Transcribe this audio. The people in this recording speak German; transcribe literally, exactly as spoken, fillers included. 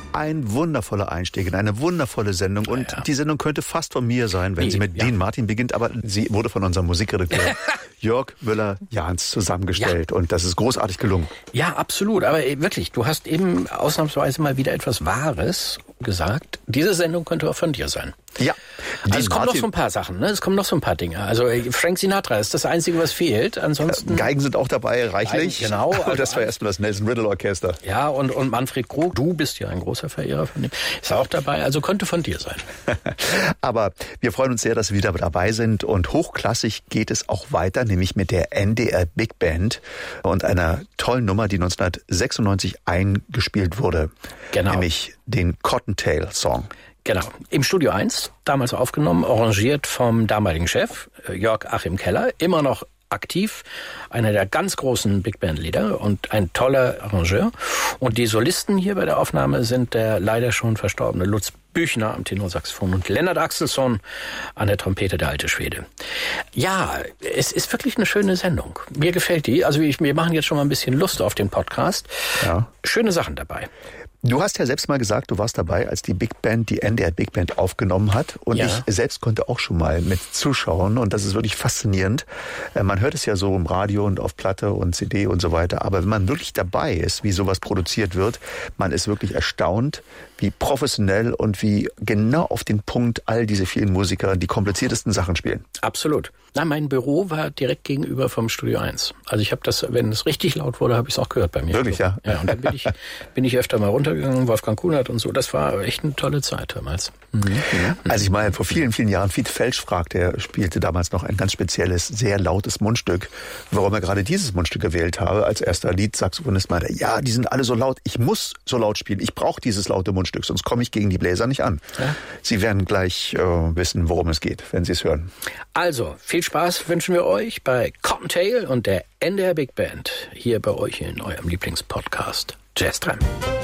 ein wundervoller Einstieg in eine wundervolle Sendung. Und ja. die Sendung könnte fast von mir sein, wenn nee, sie mit ja. Dean Martin beginnt. Aber sie wurde von unserem Musikredakteur Jörg Müller-Jahns zusammengestellt. Ja. Und das ist großartig gelungen. Ja, absolut. Aber wirklich, du hast eben ausnahmsweise mal wieder etwas Wahres gesagt. Diese Sendung könnte auch von dir sein. Ja. Also es kommen noch so ein paar Sachen, ne? Es kommen noch so ein paar Dinge. Also Frank Sinatra ist das Einzige, was fehlt. Ansonsten Geigen sind auch dabei, reichlich. Geigen, genau. Aber das war erstmal das Nelson Riddle Orchester. Ja, und, und Manfred Krug, du bist ja ein großer Verehrer von dem, ist auch dabei. Also könnte von dir sein. Aber wir freuen uns sehr, dass Sie wieder dabei sind. Und hochklassig geht es auch weiter, nämlich mit der N D R Big Band und einer tollen Nummer, die neunzehnhundertsechsundneunzig eingespielt wurde. Genau. Nämlich den Cottontail Song. Genau. Im Studio eins, damals aufgenommen, arrangiert vom damaligen Chef, Jörg Achim Keller, immer noch aktiv, einer der ganz großen Big Band Leader und ein toller Arrangeur. Und die Solisten hier bei der Aufnahme sind der leider schon verstorbene Lutz Büchner am Tenorsaxophon und Lennart Axelsson an der Trompete, der alte Schwede. Ja, es ist wirklich eine schöne Sendung. Mir gefällt die. Also ich, wir machen jetzt schon mal ein bisschen Lust auf den Podcast. Ja. Schöne Sachen dabei. Du hast ja selbst mal gesagt, du warst dabei, als die Big Band, die N D R Big Band aufgenommen hat. Und ja. ich selbst konnte auch schon mal mit zuschauen. Und das ist wirklich faszinierend. Man hört es ja so im Radio und auf Platte und C D und so weiter. Aber wenn man wirklich dabei ist, wie sowas produziert wird, man ist wirklich erstaunt, wie professionell und wie genau auf den Punkt all diese vielen Musiker die kompliziertesten Sachen spielen. Absolut. Na, mein Büro war direkt gegenüber vom Studio eins. Also ich habe das, wenn es richtig laut wurde, habe ich es auch gehört bei mir. Wirklich, ja? Ja, und dann bin ich, bin ich öfter mal runtergegangen, Wolfgang Kunert und so. Das war echt eine tolle Zeit damals. Mhm. Als ich mal vor vielen, vielen Jahren Fiete Felsch fragte, er spielte damals noch ein ganz spezielles, sehr lautes Mundstück, warum er gerade dieses Mundstück gewählt habe, als erster Lead-Saxophonist meinte, ja, die sind alle so laut, ich muss so laut spielen, ich brauche dieses laute Mundstück, sonst komme ich gegen die Bläser nicht an. Ja? Sie werden gleich äh, wissen, worum es geht, wenn Sie es hören. Also, viel Spaß wünschen wir euch bei Cottontail und der N D R Big Band hier bei euch in eurem Lieblingspodcast Jazztime.